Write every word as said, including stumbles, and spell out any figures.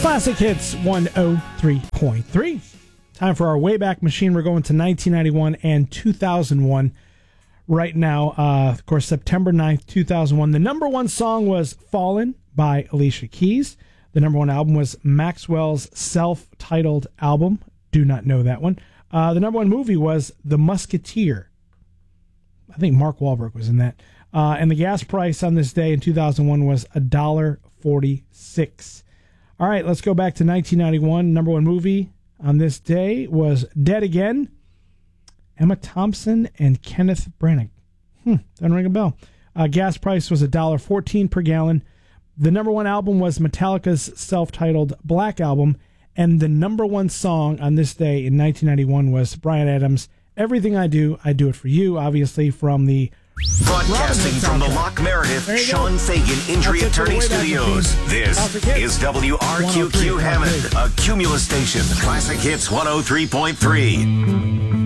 Classic Hits one oh three point three. Time for our Wayback Machine. We're going to nineteen ninety-one and two thousand one right now. Uh, of course, September ninth, two thousand one. The number one song was Fallen by Alicia Keys. The number one album was Maxwell's self-titled album. Do not know that one. Uh, the number one movie was The Musketeer. I think Mark Wahlberg was in that. Uh, and the gas price on this day in two thousand one was one dollar forty-six. All right, let's go back to nineteen ninety-one. Number one movie on this day was Dead Again. Emma Thompson and Kenneth Branagh. Hmm, doesn't ring a bell. Uh, gas price was one dollar fourteen per gallon. The number one album was Metallica's self-titled Black Album. And the number one song on this day in nineteen ninety-one was Bryan Adams' Everything I Do, I Do It For You, obviously from the Broadcasting from the Lock Meredith Sean Fagan Injury Attorney Studios. This is W R Q Q Hammond, a Cumulus station. Classic Hits one oh three point three.